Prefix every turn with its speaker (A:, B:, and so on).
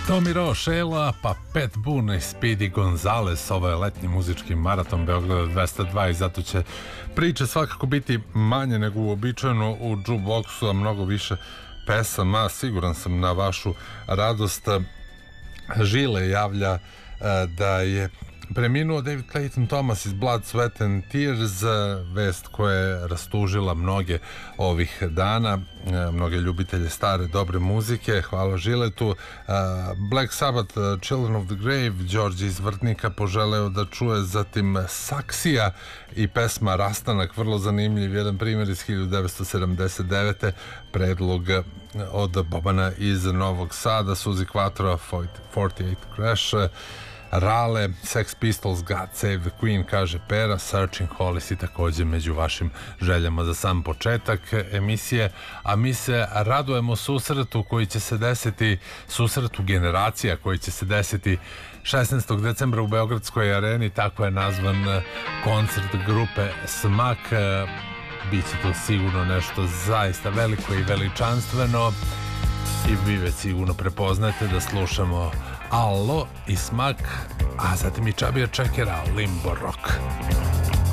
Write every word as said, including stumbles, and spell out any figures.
A: Tommy Rowe, Sheila, pa Pat Boone i Speedy Gonzales. Ovo je letnji muzički maraton Beograda dvesta dva i zato će priče svakako biti manje nego uobičajeno u jukeboxu, a mnogo više pesama. Siguran sam na vašu radost. Žile javlja da je preminuo David Clayton Thomas iz Blood, Sweat and Tears, vest koja je rastužila mnoge ovih dana, mnoge ljubitelje stare dobre muzike. Hvala Žiletu. Black Sabbath, Children of the Grave, Đorđe iz Vrtnika poželeo da čuje, zatim Saksija i pesma Rastanak, vrlo zanimljiv, jedan primjer iz hiljadu devetsto sedamdeset devete, predlog od Bobana iz Novog Sada, Suzi Quattro, četrdeset osam Crash, Rale, Sex Pistols, God Save the Queen, kaže Pera, Searching Hollis i također među vašim željama za sam početak emisije, a mi se radujemo susretu koji će se desiti, susretu generacija koji će se desiti šesnaestog decembra u Beogradskoj areni, tako je nazvan koncert grupe Smak. Biće to sigurno nešto zaista veliko i veličanstveno i vi već sigurno prepoznajete da slušamo Allo i Smak, a zatim i Čabija Čekera, Limbo Rock.